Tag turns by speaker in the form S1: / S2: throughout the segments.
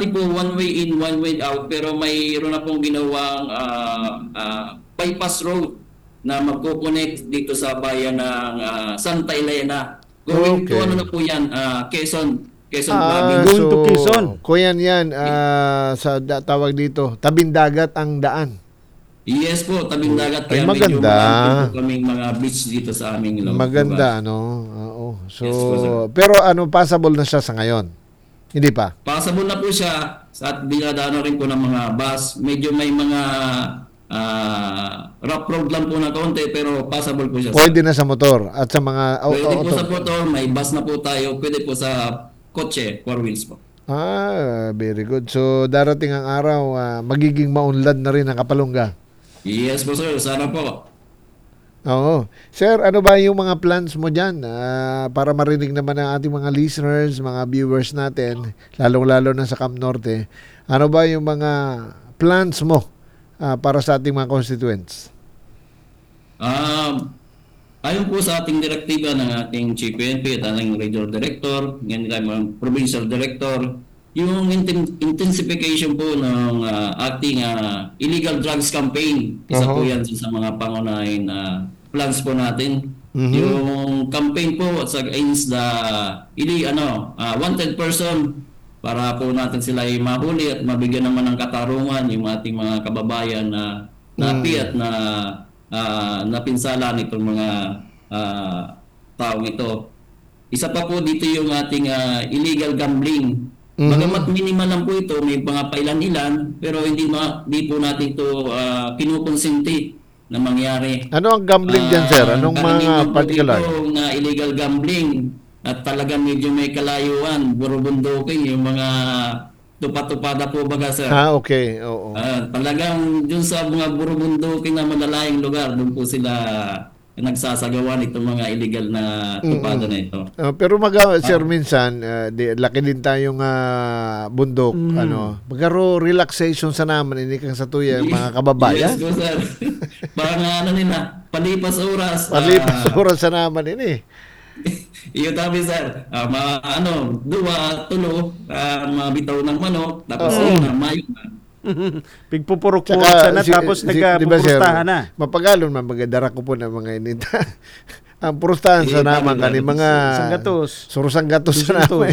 S1: dati po one way in, one way out, pero mayroon na pong ginawang bypass road na magko-connect dito sa bayan ng Santa Elena. Going to ano
S2: Okay.
S1: na po yan, Quezon Province.
S3: Going to Quezon.
S2: Kuyan yan, tawag dito, tabing dagat ang daan.
S1: Yes po, tabing dagat.
S2: Ay,
S1: Kaya medyo
S2: maganda.
S1: marami po kaming mga beach dito sa aming lugar.
S2: Maganda, ano? Oo. So,
S1: Yes po, sir.
S2: pero possible na siya sa ngayon? Hindi pa?
S1: Passable na po siya at dinadaanan rin po ng mga bus. Medyo may mga rough road lang po na kaunti pero passable po siya.
S2: Pwede na sa motor at sa mga
S1: Pwede po
S2: auto.
S1: sa motor, may bus na po tayo. Pwede po sa kotse, 4 wheels po.
S2: Very good. So, darating ang araw, magiging maunlad na rin ang Kapalungga.
S1: Yes po sir, sana po.
S2: Oo. Sir, ano ba yung mga plans mo dyan? Para marinig naman ang ating mga listeners, mga viewers natin, lalong-lalo na sa Camp Norte. Ano ba yung mga plans mo para sa ating mga constituents?
S1: Ayon po sa ating direktiba ng ating Chief PNP at ating Regional Director, ngayon tayo mga Provincial Director, yung intensification po ng ating illegal drugs campaign. Isa po yan sa mga pangunahing plans po natin. Yung campaign po against the wanted person para po natin sila ay mahuli at mabigyan naman ng katarungan yung ating mga kababayan na napi at napinsala nitong mga taong ito. Isa pa po dito yung ating illegal gambling. Bagamat minimal lang po ito, may mga pailan-ilan, pero hindi po natin ito kinukonsinti na mangyari.
S2: Ano ang gambling dyan, sir? Anong mga particular?
S1: Ito na illegal gambling at talagang medyo may kalayuan, burubundukin, yung mga tupa-tupada po baga, sir.
S2: Okay. Oo.
S1: Talagang dun sa mga burubundukin na malalayang lugar, doon po sila nagsasagawa nitong mga illegal na tupada na ito.
S2: Pero sir, minsan, laki din tayong bundok. Magkaro relaxation sa naman, ini kang sa tuya, mga kababayan.
S1: Yes po, sir. Parang nila, palipas oras.
S2: Palipas oras sa naman, ini.
S1: Iyo tabi, sir. Duwa, tulo, mabitaw ng manok, tapos yun na, mayo na.
S3: Pigpupurok-purok na tapos nagpupurustahan na.
S2: Mapagalon man magadara ko po ng mga inita. Ang purustahan sa naman kani mga
S3: Sanggatos.
S2: surusang gatos sa naman.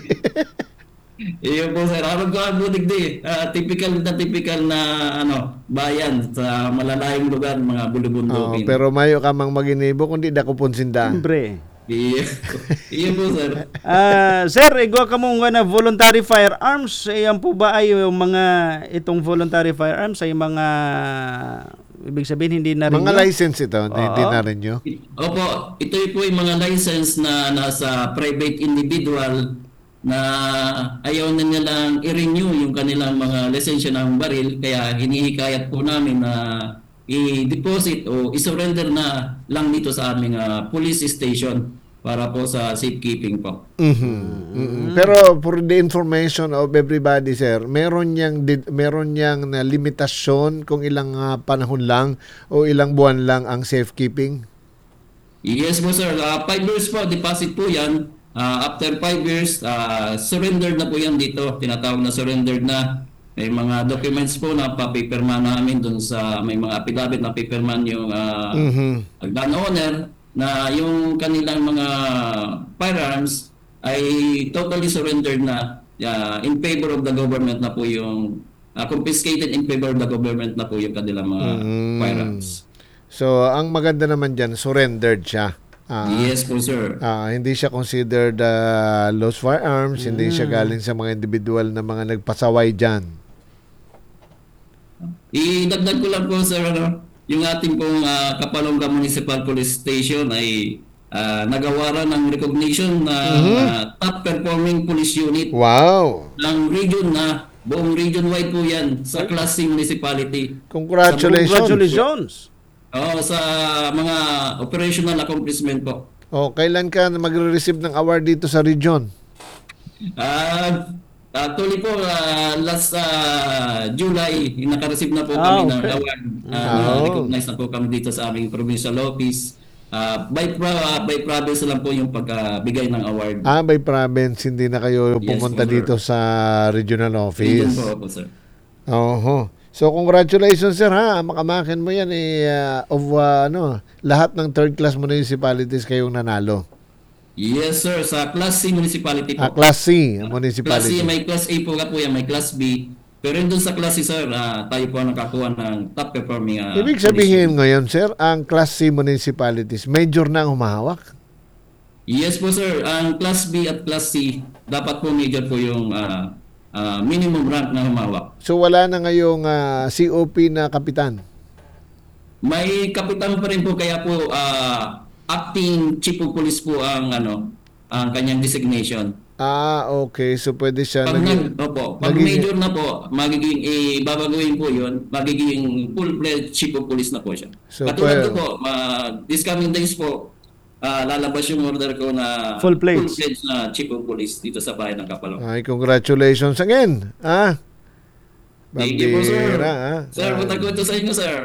S1: Iyo po, sir. Arog ko ang budig di. Typical na bayan sa malalayong lugar, mga bulubundukin.
S2: Pero mayo ka mang maginibo kundi da ko punsinda.
S3: Siyempre.
S1: Iyo po, sir.
S3: Sir, igwa ka mong na voluntary firearms. Yan po ba ay yung mga itong voluntary firearms ay mga ibig sabihin hindi na rin
S2: Mga license ito, hindi na rin nyo.
S1: Opo, ito po yung mga license na nasa private individual na ayaw na nilang i-renew yung kanilang mga lisensya ng baril. Kaya hinihikayat po namin na i-deposit o i-surrender na lang dito sa aming police station para po sa safekeeping po.
S2: Pero for the information of everybody, sir, meron niyang na limitasyon kung ilang panahon lang o ilang buwan lang ang safekeeping?
S1: Yes po, sir. 5 years po, deposit po yan. After 5 years, surrendered na po yan dito. Tinatawag na surrendered na. May mga documents po na papipirma namin dun sa may mga affidavit na pipirman yung gun owner na yung kanilang mga firearms ay totally surrendered na in favor of the government na po yung confiscated in favor of the government na po yung kanilang mga firearms.
S2: So, ang maganda naman dyan, surrendered siya.
S1: Yes po, sir.
S2: Hindi siya considered lost firearms, hindi siya galing sa mga individual na mga nagpasaway dyan.
S1: Idagdag ko lang po, sir, yung ating pong Kapalungga Municipal Police Station ay nagawaran ng recognition na top performing police unit
S2: Wow!
S1: ng region na buong region wide po yan sa Class C municipality.
S2: Congratulations!
S1: Sa mga operational accomplishment po.
S2: Kailan ka magre-receive ng award dito sa region?
S1: Actually po, last July, naka-receive na po kami ng award. Na-recognize na po kami dito sa aming provincial office. by province lang po yung pagkabigay ng award.
S2: By province, hindi na kayo
S1: Yes,
S2: pumunta
S1: po, sir.
S2: dito sa regional
S1: Yun
S2: office.
S1: po, sir.
S2: Oho. So congratulations sir ha. Makamakin mo yan lahat ng third class municipalities kayong nanalo.
S1: Yes, sir. Sa Class C municipality po.
S2: Class C
S1: Class
S2: municipality.
S1: C, may Class A po po yan, may Class B. Pero yun dun sa Class C, sir, tayo po ang nakakuha ng top performing.
S2: Ibig sabihin ngayon sir, ang Class C municipalities, major na ang humahawak.
S1: Yes po, sir. Ang Class B at Class C, dapat po major po yung minimum rank na humawak.
S2: So wala na ngayong COP na kapitan.
S1: May kapitan pa rin po, kaya po acting chief of police po ang kanyang designation.
S2: Okay. So pwede siya
S1: Pag
S2: naging-
S1: major na po, magiging babaguhin po 'yon, magiging full-fledged chief of police na po siya.
S2: So,
S1: Katulad ko po, this coming days po, lalabas yung order ko na
S3: Full-fledged.
S1: na chief of police dito sa bayan ng Kapalong.
S2: Ay, congratulations again.
S1: Thank you po, sir.
S2: Bambira,
S1: Sir, punta ko ito sa inyo, sir.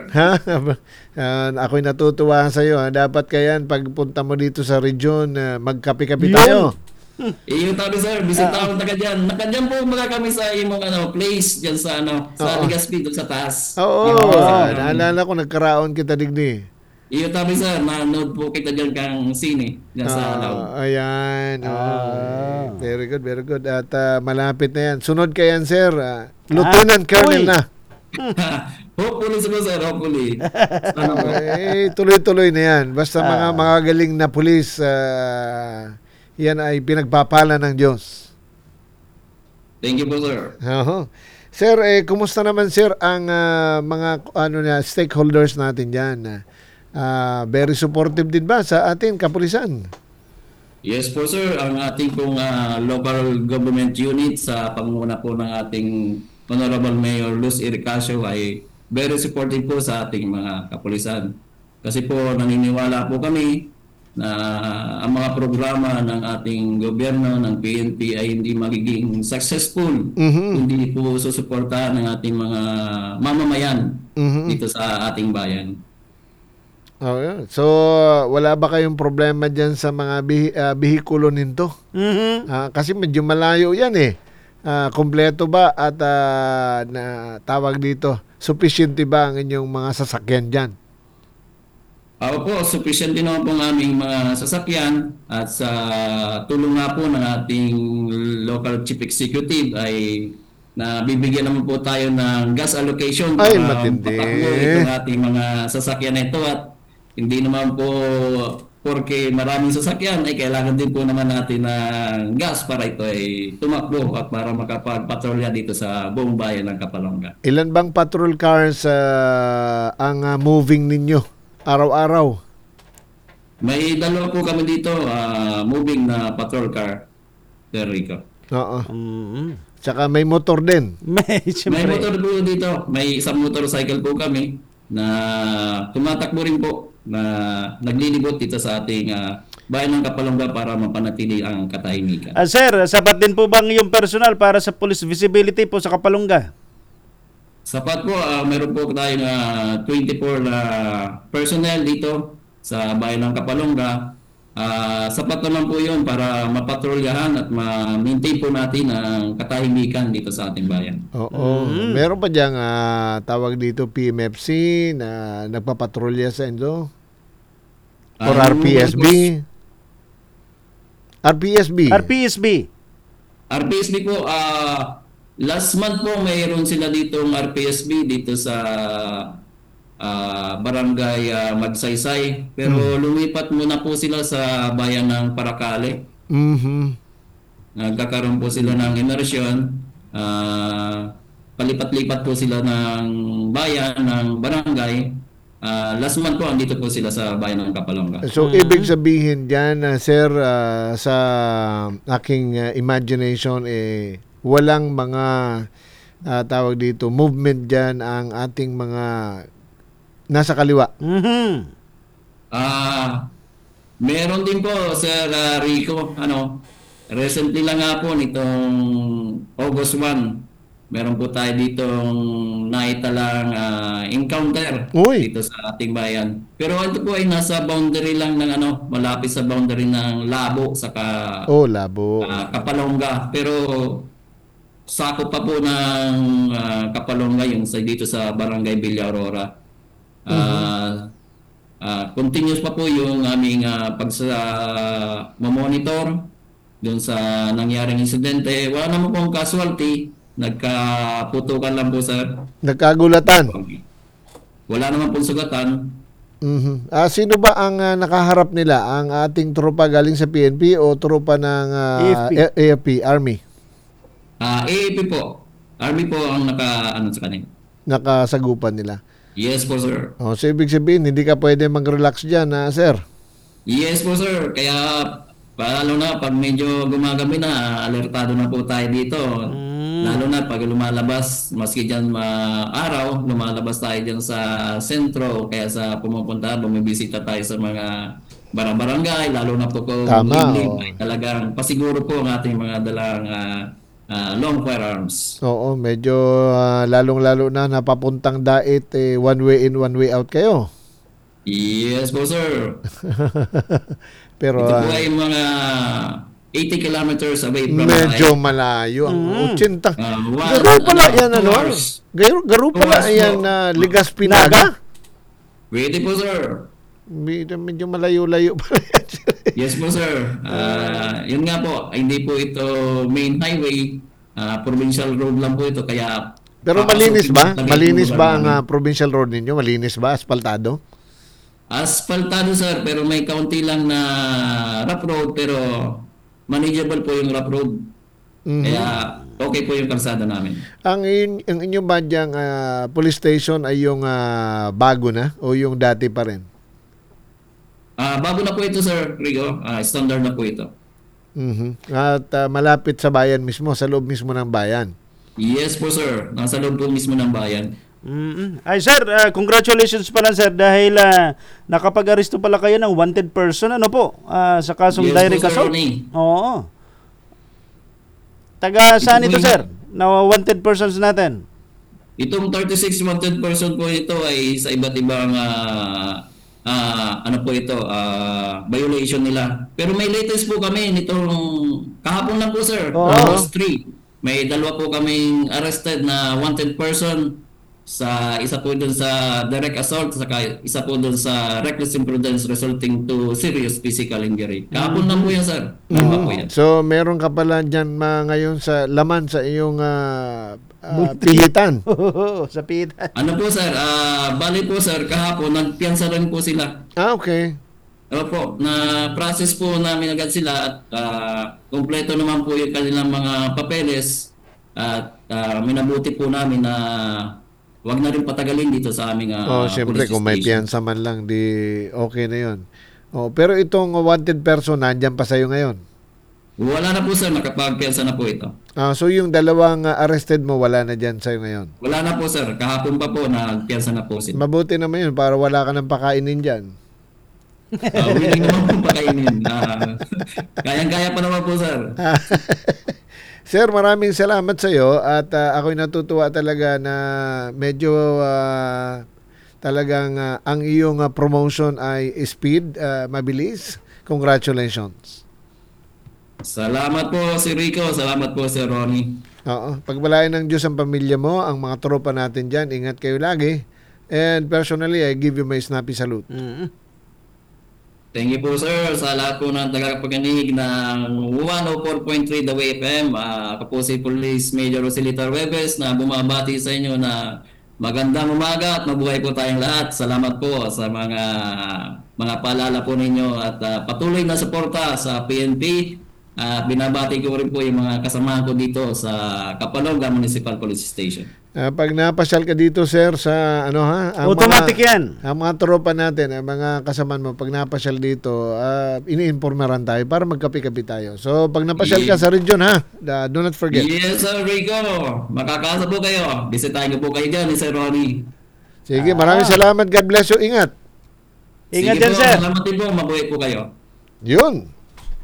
S2: Ako'y natutuwa sa iyo. Dapat kayan pagpunta mo dito sa region, magkape-kape
S3: Yun.
S2: tayo.
S1: Yung tabi, sir, bisita ko taga dyan. Nakadyan po mga kami sa imong place dyan sa sa Legazpi, doon sa taas.
S2: Oo, naalala ko, nagkaraon kita digni.
S1: Iyo tabi, sir, nanood po kita dyan kang sine dyan sa Lao.
S2: Ayan. Very good, very good. At malapit na yan. Sunod ka yan, sir. Lieutenant Colonel
S3: uy.
S2: na.
S1: Hopefully, sir, hopefully.
S2: Tuloy-tuloy na yan. Basta mga magagaling na pulis, yan ay pinagpapala ng Diyos.
S1: Thank you po, sir.
S2: Oo. Sir, kumusta naman sir ang mga stakeholders natin diyan? Very supportive din ba sa ating kapulisan?
S1: Yes po, sir. Ang ating pong local government unit sa pangunguna po ng ating Honorable Mayor Luz Iricacio ay very supportive po sa ating mga kapulisan. Kasi po naniniwala po kami na ang mga programa ng ating gobyerno, ng PNP ay hindi magiging successful hindi po susuportahan ng ating mga mamamayan dito sa ating bayan.
S2: Yeah. So, wala ba kayong problema dyan sa mga bihikulo nito? Kasi medyo malayo yan kompleto ba at na tawag dito, sufficient ba ang inyong mga sasakyan dyan?
S1: Opo, sufficient din naman po ang aming mga sasakyan at sa tulong nga po ng ating local chief executive ay nabibigyan naman po tayo ng gas allocation
S2: Ay,
S1: para
S2: matindi.
S1: patakbo itong ating mga sasakyan na ito at hindi naman po porque maraming sasakyan ay kailangan din po naman natin ng gas para ito ay tumakbo at para makapagpatrolya dito sa buong bayan ng Kapalonga.
S2: Ilan bang patrol cars ang moving ninyo araw-araw?
S1: May dalawa po kami dito moving na patrol car, Sir Rico.
S2: Oo. Tsaka may motor din.
S3: May,
S1: May
S3: siyempre.
S1: motor po dito. May isang motorcycle po kami na tumatakbo rin po na naglilibot dito sa ating bayan ng Kapalonga para mapanatili ang katahimikan.
S3: Sir, sapat din po bang yung personal para sa police visibility po sa Kapalonga?
S1: Sapat po, meron po tayong 24 na personnel dito sa bayan ng Kapalonga. Sapat naman po yun para mapatrolyahan at ma-maintain po natin ang katahimikan dito sa ating bayan.
S2: Oo. Meron pa diyang tawag dito PMFC na nagpapatrolya sa inyo? Or RPSB? RPSB?
S1: RPSB po, last month po mayroon sila ditong RPSB dito sa barangay Magsaysay. Pero lumipat muna po sila sa bayan ng Paracale. Nagkakaroon po sila ng immersion. Palipat-lipat po sila ng bayan, ng barangay. Last month po, andito po sila sa bayan ng Kapalonga.
S2: So, ibig sabihin dyan, sir, sa aking imagination, walang mga tawag dito, movement dyan ang ating mga nasa kaliwa.
S1: Meron din po, Sir Rico, recently lang nga po nitong August 1, meron po tayo ditong naitalang encounter
S2: Uy.
S1: dito sa ating bayan. Pero ito po ay nasa boundary lang ng malapit sa boundary ng Labo saka
S2: Oh, labo.
S1: Kapalonga. Pero sakop pa po ng Kapalonga yung dito sa Barangay Villa Aurora. Continuous pa po yung aming monitor doon sa nangyaring insidente. Wala naman pong casualty. Nagkaputukan lang po, sir.
S2: Nagkagulatan.
S1: Wala naman pong sugatan.
S2: Mhm. Sino ba ang nakaharap nila? Ang ating tropa galing sa PNP o tropa ng AFP, Army?
S1: AAP po. Army po ang sa kanila.
S2: Nakasagupan nila.
S1: Yes po, sir.
S2: So ibig sabihin, hindi ka pwede mag-relax dyan, sir.
S1: Yes po, sir. Kaya lalo na pag medyo gumagabi na, alertado na po tayo dito. Lalo na pag lumalabas, maski dyan araw, lumalabas tayo dyan sa sentro, kaya sa pumupunta, bumibisita tayo sa mga barangay, lalo na po kung
S2: Tama,
S1: ay talagang pasiguro po ang ating mga dalang long firearms.
S2: Oo, medyo lalong-lalo na napapuntang dait, one way in, one way out kayo.
S1: Yes po, sir.
S2: Pero
S1: Ito po ay mga 80 kilometers away from
S2: medyo malayo. Ang 80.
S1: one-
S2: Garo pala yan,
S1: 2
S2: ano?
S1: hours.
S2: Garo pala
S1: hours
S2: yan
S1: po.
S2: na Ligas Pinaga.
S1: Pwede po, sir.
S2: Medyo malayo-layo pala yan.
S1: Yes po, sir. Yun nga po, hindi po ito main highway. Provincial road lang po ito. Kaya
S2: Pero malinis ba?
S1: papasukin
S2: Malinis
S1: po
S2: ba ang
S1: namin.
S2: provincial road ninyo? Malinis ba? Asfaltado?
S1: Asfaltado, sir, pero may kaunti lang na rough road, pero manageable po yung rough road. Kaya okay po yung kalsada namin.
S2: Ang inyong badyang police station ay yung bago na o yung dati pa rin?
S1: Bago na po ito, sir, Rigo. Standard na po ito.
S2: At malapit sa bayan mismo, sa loob mismo ng bayan.
S1: Yes po, sir. Nasa loob po mismo ng bayan.
S3: Ay sir, congratulations pala sir dahil nakapag-aresto pala kayo ng wanted person po sa kasong
S1: Yes,
S3: direct
S1: po, Sir
S3: assault.
S1: Ronnie.
S3: Oo. Taga saan
S1: Ito
S3: ito
S1: po
S3: sir? Na wanted persons natin.
S1: Itong 36 wanted person po ito ay sa iba't ibang violation nila. Pero may latest po kami nitong kahapon lang po, sir.
S3: Oo.
S1: August 3. May dalawa po kaming arrested na wanted person. Isa po doon sa direct assault, saka isa po doon sa reckless imprudence resulting to serious physical injury. Kahapon lang po yan, sir. Dalawa po yan.
S2: So, meron ka pala dyan ngayon sa laman sa iyong pihitan.
S3: Sa pitan.
S1: Ano po, sir? Bali po, sir, kahapon nagpiyansa rin po sila.
S2: Okay.
S1: Opo, na-process po namin agad sila at kompleto naman po yung kanilang mga papeles at minabuti po namin na wag na rin patagalin dito sa aming
S2: Siyempre,
S1: police
S2: kung may
S1: station.
S2: piyansa man lang, di okay na yun. Pero itong wanted person, nandyan pa sa'yo ngayon.
S1: Wala na po, sir, nakapagpiyansa na po ito.
S2: So, yung dalawang arrested mo, wala na dyan sa'yo ngayon.
S1: Wala na po, sir, kahapon pa po nagpiyansa na po sila.
S2: Mabuti naman yun, para wala ka ng pakainin dyan.
S1: Willing naman po pakainin. Kayang-kaya pa naman po, sir.
S2: Sir, maraming salamat sa iyo at ako'y natutuwa talaga na medyo talagang ang iyong promotion ay speed, mabilis. Congratulations.
S1: Salamat po, si Rico. Salamat po, Sir Ronnie.
S2: Oo. Pagpalain ng Diyos ang pamilya mo, ang mga tropa natin dyan, ingat kayo lagi. And personally, I give you my snappy salute.
S1: Thank you po, sir, sa lahat po ng tagapagpakinig ng 104.3 The Way FM. Ako po si Police Major Rosilita Webes na bumabati sa inyo na magandang umaga at mabuhay po tayong lahat. Salamat po sa mga paalala po ninyo at patuloy na suporta sa PNP. At binabati ko rin po yung mga kasamahan ko dito sa Kapalonga Municipal Police Station.
S2: Pag napasyal ka dito, sir, sa ang
S3: Automatic yan.
S2: Ang mga tropa natin, ang mga kasamaan mo, pag napasyal dito, ini-informeran tayo para magkapi-kapi tayo. So, pag napasyal ka sa region, do not forget.
S1: Yes, sir, Rico. Makakasa po kayo. Bisitahin ko po kayo dyan, Sir Ronnie.
S2: Sige, maraming salamat. God bless you. Ingat.
S3: Ingat
S1: Sige
S3: yan
S1: po,
S3: sir.
S1: salamat din po. Mabuhay po kayo.
S2: Yun.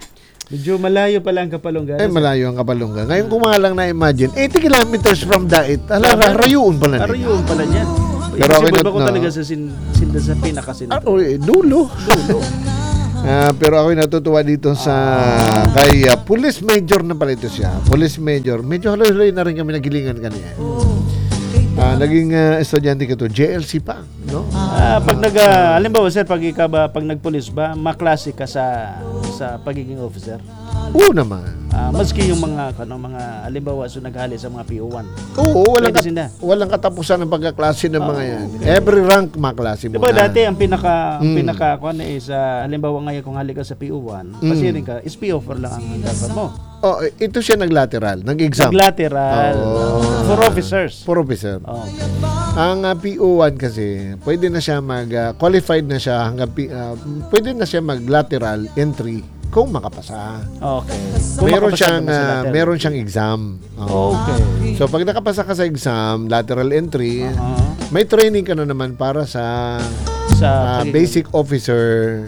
S3: Medyo malayo pala ang Kapalungga.
S2: Ay, malayo ang Kapalungga. Ngayon kung mga lang na-imagine, 80 kilometers from Dait. Rayuon pala nila.
S3: Rayuon pala niyan.
S2: Pero okay
S3: Imposible
S2: na-
S3: ba ko
S2: na-
S3: talaga sa Sinda sa pinakasinto?
S2: Dulo. Pero ako'y natutuwa dito sa kay Police Major na pala ito siya. Police Major. Medyo haloy-haloy na rin kami nagilingan kanina. Naging estudyante ko to. JLC pa. No?
S3: Pag halimbawa sir, pag nagpulis ba, maklase ka sa pagiging officer?
S2: Oo naman.
S3: Maski yung mga halimbawa naghali sa mga PO1.
S2: Oo,
S3: Pwede sila.
S2: walang katapusan ng pagkaklase ng mga yan. Every rank maklase mo
S3: Diba
S2: na.
S3: dati ang pinaka is halimbawa ngayon kung hali ka sa PO1, pasirin ka, is PO4 lang ang dapat mo.
S2: Oh, ito siya nag-lateral, nag-exam.
S3: Nag-lateral for officers.
S2: For officer.
S3: Okay.
S2: Ang PO1 kasi, pwede na siya qualified na siya pwede na siya mag-lateral entry kung makapasa.
S3: Okay. Kung makapasa naman sa lateral.
S2: Meron siyang exam.
S3: Okay.
S2: So pag nakapasa ka sa exam, lateral entry,
S3: Uh-huh.
S2: may training ka na naman para sa
S3: Sa
S2: basic officer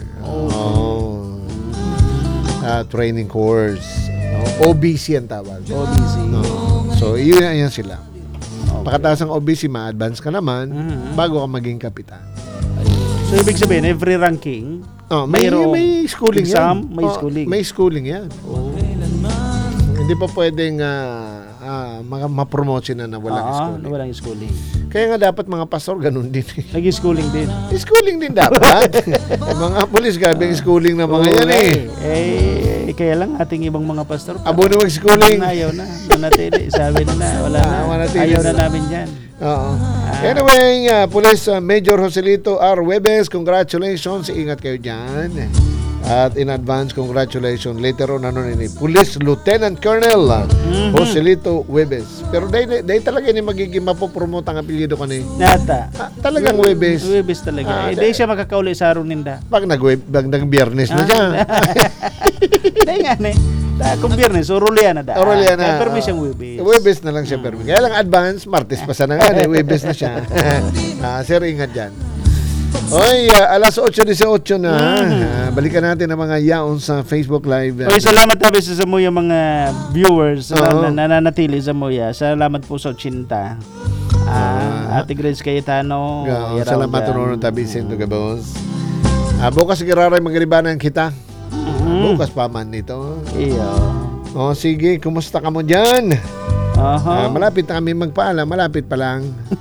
S2: training course. OBC ang tawag.
S3: OBC.
S2: So, yun sila. Pagkatapos ng OBC, ma-advance ka naman bago ka maging kapitan.
S3: So, ibig sabihin, every ranking,
S2: May
S3: mayroong
S2: schooling
S3: exam,
S2: yan.
S3: may schooling.
S2: May schooling yan. Hindi pa pwedeng ma-promote na walang schooling.
S3: Walang schooling.
S2: Kaya nga dapat mga pastor ganun din.
S3: Nag-schooling din.
S2: Schooling din dapat. Mga pulis gabing schooling na mga yan
S3: Kaya lang ating ibang mga pastor.
S2: Abo na mag-schooling.
S3: Ayaw na. Manatili. Sabi na wala na.
S2: manatili
S3: Ayaw
S2: na.
S3: na namin dyan.
S2: Oo. Anyway, Police Major Joselito R. Webes, congratulations. Ingat kayo dyan. At in advance, congratulations. Later on, Police Lieutenant Colonel Joselito Webes. Pero dahil talaga ni magiging mapopromote ang apelyido ka ni.
S3: Nata.
S2: Talagang Webes.
S3: Webes talaga. Hindi siya makakauli sa araw ninda.
S2: Pag nag-biyernes na siya.
S3: Dahil nga kung biyernes, Aurelia na da.
S2: Aurelia na.
S3: Permi siyang Webes.
S2: Webes na lang siya. Kaya lang advance, Martes pa sana nga. Webes na siya. Sir, ingat dyan. Oy, alas 8:18 na. Balikan natin ang mga yaon sa Facebook Live.
S3: Oy, salamat tabi sa Samuya mga viewers na nananatili sa Samuya. Salamat po sa 80. Ate Grace Cayetano.
S2: Salamat tunonon tabi sa inyo, boss. Bukas giraray magribanan kita. Bukas pa man nito.
S3: Iyo.
S2: Sige, kumusta ka mo dyan? Malapit na kami magpaalam, malapit pa lang.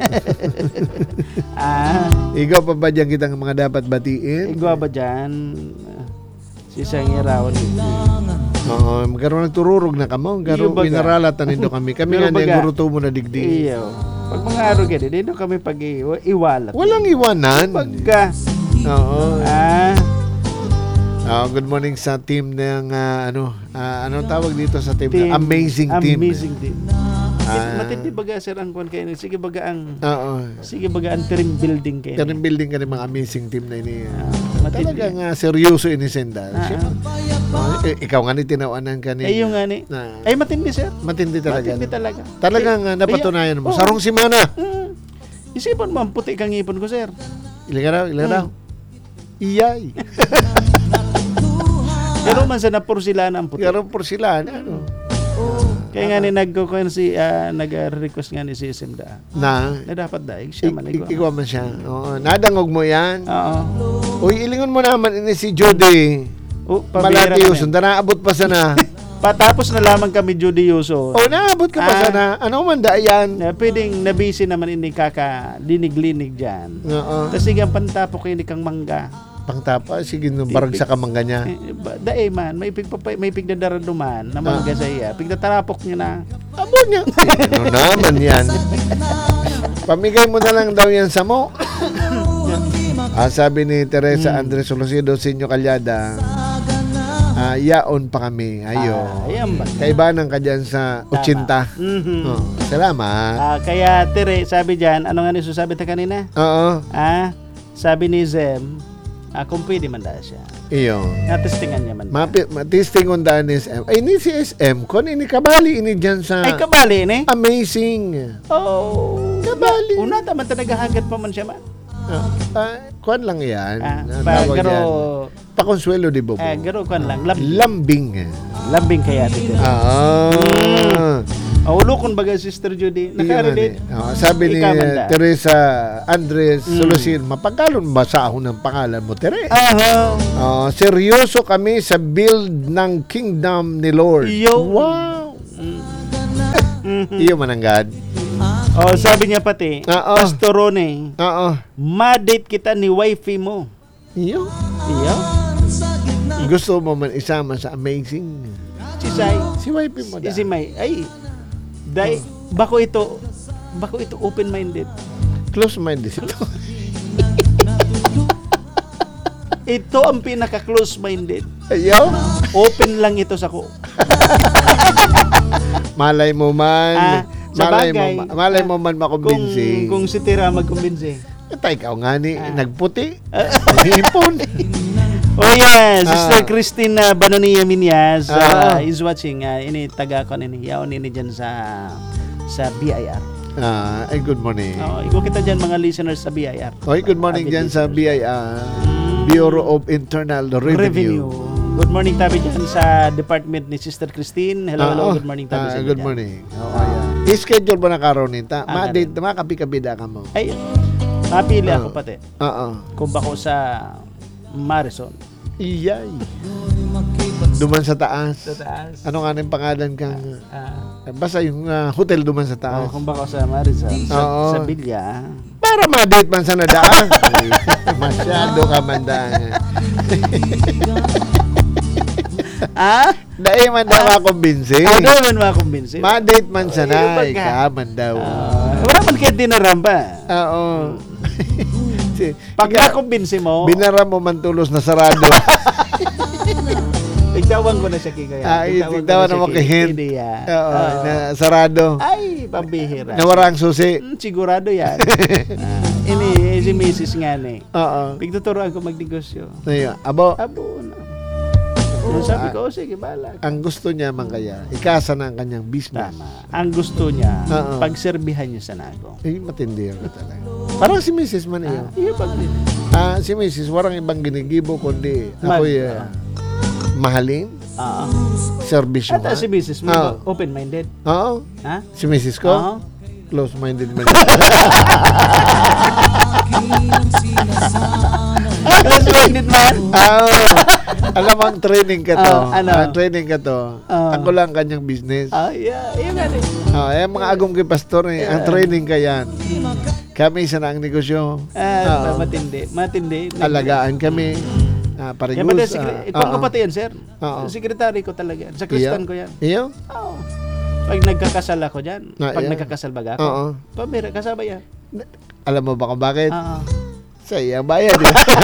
S2: Ikaw pa ba dyan kitang mga dapat batiin?
S3: Ikaw ba dyan? Si Sangirawan.
S2: Magkaroon ng tururog na kamo. Magkaroon pinaralatan nito kami. Kami nga niya guruto mo na digdi.
S3: Iyo. Pag mga araw ganyan, dito kami pag-iwalat.
S2: Walang iwanan.
S3: Pagka.
S2: Oo. Good morning sa team ng anong tawag dito sa team? Amazing team.
S3: Amazing team. Matindi baga sir ang kwan kayo. Sige baga ang team building kayo.
S2: Team building ka ng mga amazing team na ini.
S3: Talagang
S2: seryoso ini senda. Ikaw nga ni tinawanan ka ni.
S3: Yung nga ni. Ay matindi sir.
S2: Matindi talaga.
S3: Matindi talaga.
S2: Talagang napatunayan mo. Sarong simana.
S3: Isipan mo ang puti kang ipon ko sir.
S2: Ilan raw? Iyay.
S3: Pero man sa napursilan ang puti.
S2: Pero porsilan.
S3: Kaya nga ni nag-request nga ni si Simda. Na dapat daig siya man
S2: ikaw man siya. Oo. Nadangog mo yan.
S3: Oo.
S2: Uy, ilingon mo naman ini si Judy. Malati Yuson. Naabot pa sana.
S3: Patapos na lamang kami Judioso.
S2: Naabot ka pa sana. Ano man da yan?
S3: Pwedeng nabisi naman ini kaka-linig-linig dyan.
S2: Oo.
S3: Tapos sige ang pantapok ini kang mangga.
S2: Pangtapa, sige nung barag sa kamangga niya.
S3: Dae man, may pigdadaraduman na mangga sa iya. Pigdatarapok niya na.
S2: Abo niya. Ano naman yan? Pamigay mo na lang daw yan sa mo. Sabi ni Teresa Andres Lucido Sinyo Calyada, yaon pa kami. Ayo. Kaibanan ka dyan sa 80. Salamat.
S3: Kaya Tere, sabi dyan, ano nga niso sabi ta kanina?
S2: Oo.
S3: Sabi ni Zem, kung pwede man dahil siya.
S2: Iyo.
S3: Natestingan niya man.
S2: Matistingon dahil ni SM. Ay, ni si SM. Kung ini kabali, ini dyan sa...
S3: Ay, kabali, ini?
S2: Amazing. Kabali.
S3: Una, taman ta naghahagat pa man siya man.
S2: Kuan lang yan.
S3: Pero
S2: Pakonsuelo di Bobo.
S3: Garo kan lang.
S2: Lambing.
S3: Lambing kaya dito. Ulukon baga Sister Judy. Naka-relate.
S2: Sabi ni
S3: Ikamanda.
S2: Teresa Andres Solusin, mapagkalon ba sa ahon ng pangalan mo, Tere? Seryoso kami sa build ng kingdom ni Lord.
S3: Yo.
S2: Wow. Iyo mananggad.
S3: Sabi niya pati, Pastorone, ma-date kita ni wifey mo.
S2: Iyo.
S3: Iyo.
S2: Gusto mo man isama sa amazing. Si wife mo da.
S3: Si May. Ay. Dai, bako ito open-minded.
S2: Close-minded ito.
S3: Ito ang pinaka-close-minded.
S2: Ayaw.
S3: Open lang ito sa ko.
S2: Malay mo man.
S3: Sa bagay.
S2: Malay mo man makumbinsi.
S3: Kung si Tira magkumbinsi.
S2: Ito ikaw nga ni, nagputi. Nahipon.
S3: Sister Christine Banoniya Minyas is watching. Ini taga ko nini. Yaon nini dyan sa BIR.
S2: Good morning.
S3: Ikaw kita dyan mga listeners sa BIR.
S2: Good morning dyan sa BIR. Bureau of Internal Revenue.
S3: Good morning tabi dyan sa department ni Sister Christine. Hello, good morning tabi sa
S2: good morning. I-schedule mo na karon nita. Ma-date, makapi-kapida ka mo.
S3: Ay, mapili ako pati.
S2: Kung
S3: bako sa Marison.
S2: Iyay. Duman sa taas.
S3: Sa taas.
S2: Ano nga ng pangalan kang... basta yung hotel duman sa taas.
S3: Kung bako sa Marison. Sa Bilya.
S2: Para ma-date man sa nadaan. Masyado ka mandaan. Dahil man daw makumbinsi.
S3: Dahil man makumbinsi.
S2: Ma-date man sana. Ika man daw.
S3: Wala man kayo dinaramba.
S2: Oo.
S3: Pag nakumbinsi mo,
S2: binara mo man tulos na sarado.
S3: Igtawan ko na siya kaya.
S2: Igtawan na mo kahin. Na sarado.
S3: Ay, pambihira.
S2: Nawarang susi.
S3: Sigurado yan. Ini si Mrs. nga ni. Pigtuturoan ko magnegosyo.
S2: Abo
S3: na. Sabi ko, sige, balak.
S2: Ang gusto niya man kaya, ikasa na ang kanyang business.
S3: Tama. Ang gusto niya, pagserbihan niya sa nago.
S2: Matindi ka talaga. Parang si Mrs. man iyo.
S3: Iyo pag din.
S2: Si Mrs. warang ibang ginigibo kundi ako'y mahalin. Servisyo
S3: At si Mrs. mo, open-minded.
S2: Oo. Si Mrs. ko, close-minded man.
S3: Close-minded man?
S2: Alam mo, ang training ka to.
S3: Training
S2: ka to. Ako lang kanyang business.
S3: Yun nga rin.
S2: Yung mga agong kay pastor, ang training ka yan. Kami sa ang negosyo.
S3: Matindi.
S2: Alagaan kami. Paregus.
S3: Ikaw ko pati yan, sir. Sekretary ko talaga. Sa Kristan ko yan.
S2: Iyo?
S3: Oo. Pag nagkakasal ako dyan, nagkakasal baga ako, pamira, kasama yan.
S2: Alam mo ba kung bakit? Sa iyang bayad.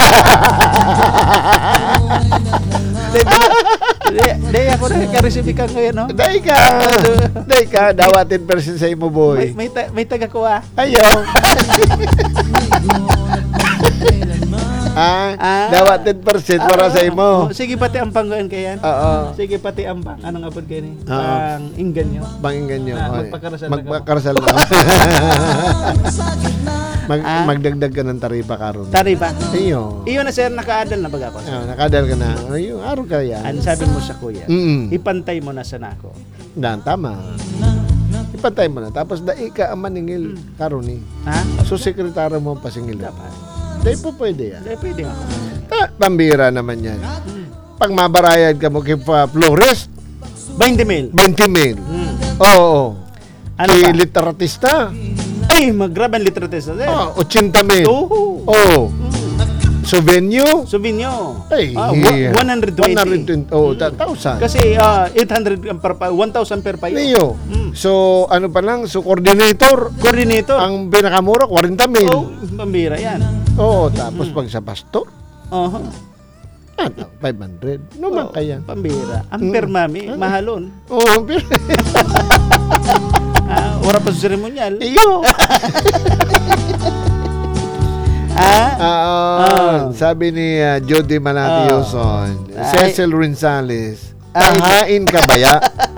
S3: Day ako na ka-receive ka ngayon, no?
S2: Day ka. Dawa 10% sa imo, boy.
S3: May taga ko,
S2: Ayaw. Dawa 10% para sa imo.
S3: Sige, pati ampang ko yan kayan. Sige, pati ampang. Anong abot kayo ni? Pang-ingganyo.
S2: Pang-ingganyo.
S3: Magpakarasal
S2: na. Magdagdag ka ng taripa karon.
S3: Taripa?
S2: Iyo
S3: na, sir, nakaadal na baga ko.
S2: Nakaadal ka na. Iyo, araw ka yan.
S3: Ano sabi mo sa kuya? Ipantay mo na sa nako.
S2: Tama. Ipantay mo na. Tapos dai ka ang maningil karon ni. So sekretary mo ang pasingil. Dahil po pwede yan.
S3: Dahil pwede ako.
S2: Pambira naman yan. Pag mabarayad ka mo kay Flores,
S3: 20 mil.
S2: Oo.
S3: Ano
S2: si
S3: pa?
S2: literatista.
S3: Ay, maggrabe ang literatista.
S2: 80 mil. Oo. Souvenir. Ay,
S3: 120.
S2: 1,000.
S3: Kasi 800 1,000 per payo.
S2: Niyo. So, ano pa lang, coordinator. Ang pinakamura, 40 mil.
S3: Pambira yan.
S2: Tapos pag sa pastor, 500. Naman kaya.
S3: Pambira. Ang per mami, mahalon.
S2: Pero...
S3: wala pa sa seremonyal.
S2: Iyo. Sabi ni Jody Malatioson, Cecil Rinsales, hain ka baya?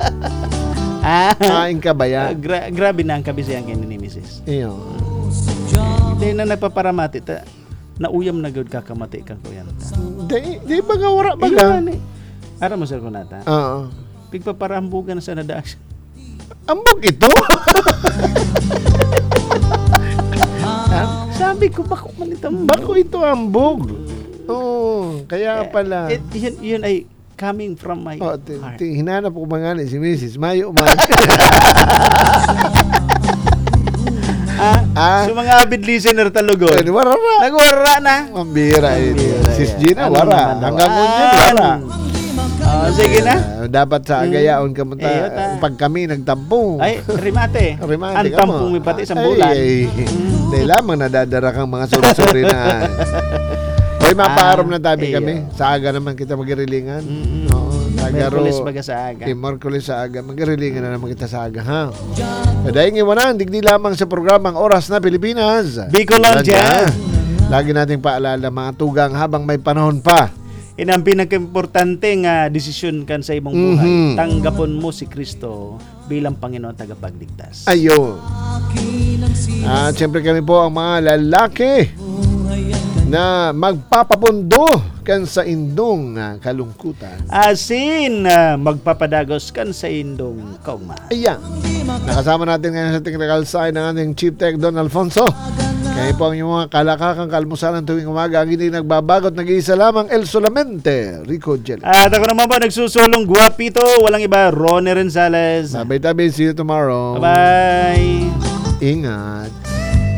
S2: Hain ka baya?
S3: Grabe na ang kabisihan kayo ni Mrs.
S2: Iyo.
S3: Hindi na nagpaparamati. Nauyam na gud kakamati kang kuyan.
S2: Di ba nga wala ba ka?
S3: Ara mo sir kunata.
S2: Oo.
S3: Pigpaparambugan sa nadaas.
S2: Ambog ito?
S3: Sabi ko bako man ito.
S2: Bako ito ambog. Oo, kaya pala.
S3: Yun ay coming from my
S2: Oh,
S3: heart.
S2: hinanap ko mga ni si Mrs. Mayo man.
S3: So mga avid listener talugon.
S2: Wara ra.
S3: Nagwara na.
S2: Mambira ito. Sis Gina,
S3: Ano
S2: wara.
S3: naman daw?
S2: Hanggang ngunyan, wara.
S3: Sige na.
S2: Dapat sa agayaon ka mo
S3: Eh, ta.
S2: pag kami nagtampo.
S3: Ay, rimate.
S2: Rimate
S3: Ang
S2: ka
S3: tampong
S2: mo.
S3: may pati sa bulan.
S2: Ay, dahil lamang nadadara kang mga suri-suri na. Hoy, mapaarom na tabi
S3: iyo.
S2: kami. Sa aga naman kita magirilingan.
S3: Mm-mm.
S2: Oo, tagaro.
S3: Merkulis baga sa aga.
S2: Merkulis sa aga. Magirilingan na naman kita sa aga, ha? Padayang iwanan, digdi lamang sa programang Oras na Pilipinas.
S3: Bicolon Jazz.
S2: Lagi nating paalala mga tugang habang may panahon pa.
S3: Ang pinaka-importante nga desisyon kan sa imong buhay.
S2: Mhm.
S3: Tanggapon mo si Kristo bilang Panginoon tagapagligtas.
S2: Ayun. At siyempre kami po ang mga lalaki na magpapapundo kan sa indong kalungkutan.
S3: Asin, magpapadagos kan sa indong kaugma.
S2: Ayan. Nakasama natin ngayon sa technical side ng ating Chief Tech Don Alfonso. Kayo po ang inyong mga kalakakang kalmusalan tuwing umaga. Ang hindi nagbabagot, nag-iisa lamang El Solamente, Rico Jelly.
S3: At ako naman po nagsusulong guwapito, walang iba, Ronnie Renzales.
S2: Sabay-tabi, see you tomorrow.
S3: Bye-bye.
S2: Ingat.